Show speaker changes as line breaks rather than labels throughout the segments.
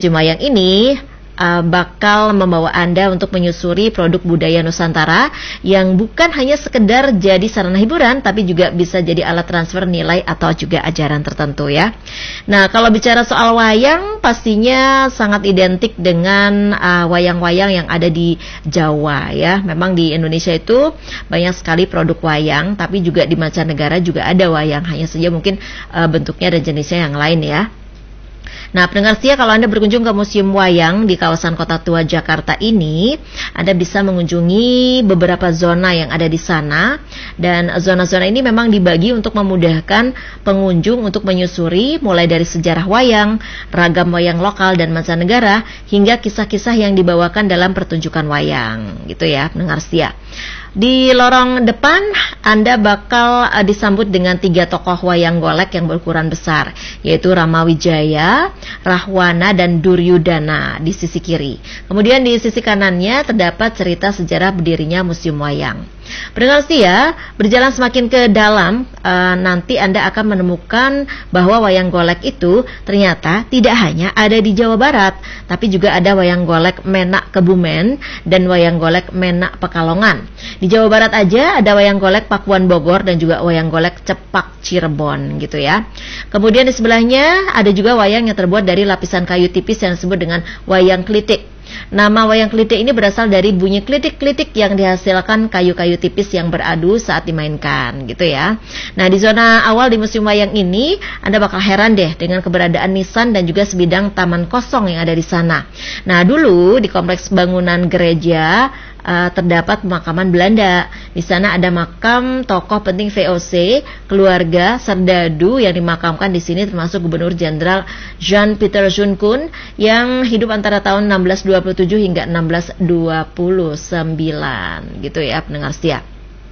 Museum Wayang ini bakal membawa Anda untuk menyusuri produk budaya Nusantara yang bukan hanya sekedar jadi sarana hiburan, tapi juga bisa jadi alat transfer nilai atau juga ajaran tertentu ya. Nah, kalau bicara soal wayang, pastinya sangat identik dengan wayang-wayang yang ada di Jawa ya. Memang di Indonesia itu banyak sekali produk wayang, tapi juga di mancanegara juga ada wayang, hanya saja mungkin bentuknya dan jenisnya yang lain ya. Nah, pendengar setia, kalau Anda berkunjung ke Museum Wayang di kawasan Kota Tua Jakarta ini, Anda bisa mengunjungi beberapa zona yang ada di sana, dan zona-zona ini memang dibagi untuk memudahkan pengunjung untuk menyusuri mulai dari sejarah wayang, ragam wayang lokal dan mancanegara, hingga kisah-kisah yang dibawakan dalam pertunjukan wayang, gitu ya, pendengar setia. Di lorong depan Anda bakal disambut dengan 3 tokoh wayang golek yang berukuran besar, yaitu Rama Wijaya, Rahwana, dan Duryudana di sisi kiri. Kemudian di sisi kanannya terdapat cerita sejarah berdirinya Museum Wayang. Pendengar setia, berjalan semakin ke dalam, nanti Anda akan menemukan bahwa wayang golek itu ternyata tidak hanya ada di Jawa Barat, tapi juga ada wayang golek Menak Kebumen dan wayang golek Menak Pekalongan. Di Jawa Barat aja ada wayang golek Pakuan Bogor dan juga wayang golek Cepak Cirebon gitu ya. Kemudian di sebelahnya ada juga wayang yang terbuat dari lapisan kayu tipis yang disebut dengan wayang klitik. Nama wayang klitik ini berasal dari bunyi klitik-klitik yang dihasilkan kayu-kayu tipis yang beradu saat dimainkan gitu ya. Nah, di zona awal di Museum Wayang ini Anda bakal heran deh dengan keberadaan nisan dan juga sebidang taman kosong yang ada di sana. Nah, dulu di kompleks bangunan gereja terdapat pemakaman Belanda. Di sana ada makam tokoh penting VOC, keluarga Serdadu yang dimakamkan di sini, termasuk Gubernur Jenderal Jan Pieter Jonkun yang hidup antara tahun 1627 hingga 1629 gitu ya, pendengar setia.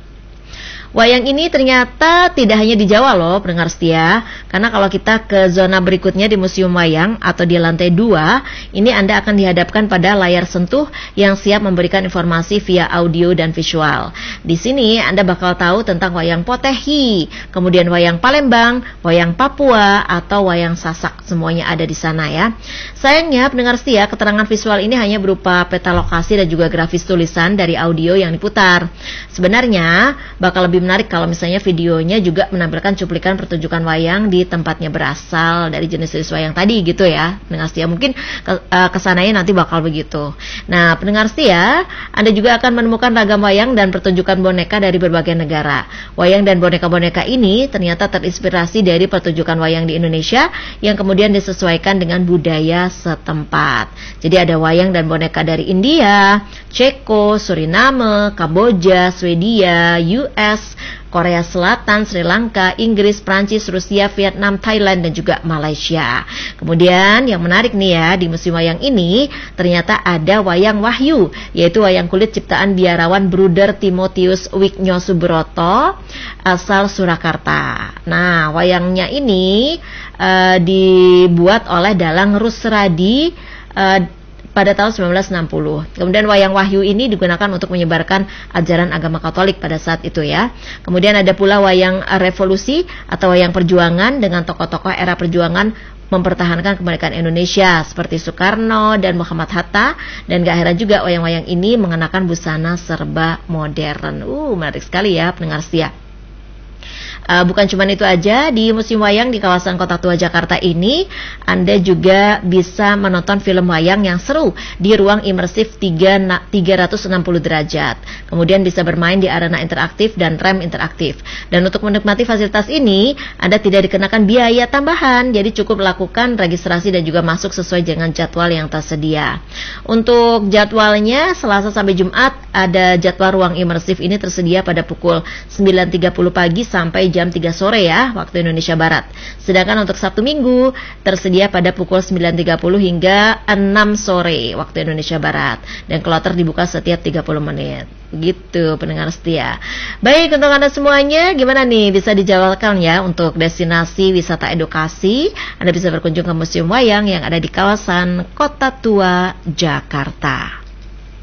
Wayang ini ternyata tidak hanya di Jawa loh, pendengar setia, karena kalau kita ke zona berikutnya di Museum Wayang atau di lantai 2, ini Anda akan dihadapkan pada layar sentuh yang siap memberikan informasi via audio dan visual. Di sini Anda bakal tahu tentang wayang Potehi, kemudian wayang Palembang, wayang Papua, atau wayang Sasak, semuanya ada di sana ya. Sayangnya pendengar setia, keterangan visual ini hanya berupa peta lokasi dan juga grafis tulisan dari audio yang diputar. Sebenarnya bakal lebih menarik kalau misalnya videonya juga menampilkan cuplikan pertunjukan wayang di tempatnya berasal dari jenis-jenis wayang tadi gitu ya, pendengar setia. Mungkin kesananya nanti bakal begitu. Nah, pendengar setia, Anda juga akan menemukan ragam wayang dan pertunjukan boneka dari berbagai negara. Wayang dan boneka-boneka ini ternyata terinspirasi dari pertunjukan wayang di Indonesia yang kemudian disesuaikan dengan budaya setempat. Jadi ada wayang dan boneka dari India, Ceko, Suriname, Kamboja, Swedia, US, Korea Selatan, Sri Lanka, Inggris, Prancis, Rusia, Vietnam, Thailand, dan juga Malaysia. Kemudian yang menarik nih ya, di Museum Wayang ini ternyata ada wayang Wahyu, yaitu wayang kulit ciptaan biarawan Bruder Timotius Wiknyo Subroto asal Surakarta. Nah, wayangnya ini dibuat oleh Dalang Rusradi pada tahun 1960. Kemudian wayang Wahyu ini digunakan untuk menyebarkan ajaran agama Katolik pada saat itu ya. Kemudian ada pula wayang revolusi atau wayang perjuangan dengan tokoh-tokoh era perjuangan mempertahankan kemerdekaan Indonesia seperti Soekarno dan Muhammad Hatta. Dan gak heran juga wayang-wayang ini mengenakan busana serba modern. Menarik sekali ya, pendengar setia. Bukan cuma itu aja, di Museum Wayang di kawasan Kota Tua Jakarta ini Anda juga bisa menonton film wayang yang seru di ruang imersif 360 derajat. Kemudian bisa bermain di arena interaktif dan rem interaktif. Dan untuk menikmati fasilitas ini Anda tidak dikenakan biaya tambahan, jadi cukup lakukan registrasi dan juga masuk sesuai dengan jadwal yang tersedia. Untuk jadwalnya Selasa sampai Jumat ada jadwal ruang imersif ini tersedia pada pukul 9.30 pagi sampai jam 3 sore ya, waktu Indonesia Barat. Sedangkan untuk Sabtu Minggu tersedia pada pukul 9.30 hingga 6 sore waktu Indonesia Barat. Dan kloter dibuka setiap 30 menit. Gitu, pendengar setia. Baik, untuk Anda semuanya, gimana nih, bisa dijadwalkan ya untuk destinasi wisata edukasi? Anda bisa berkunjung ke Museum Wayang yang ada di kawasan Kota Tua Jakarta.